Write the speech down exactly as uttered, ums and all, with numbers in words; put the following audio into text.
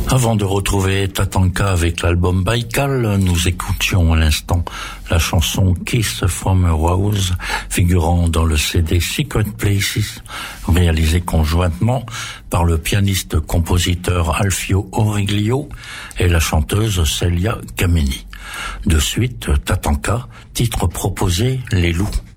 Avant de retrouver Tatanka avec l'album Baïkal, nous écoutions à l'instant la chanson Kiss from a Rose, figurant dans le C D Secret Places, réalisé conjointement par le pianiste-compositeur Alfio Origlio et la chanteuse Celia Kameni. De suite, Tatanka, titre proposé Les Loups.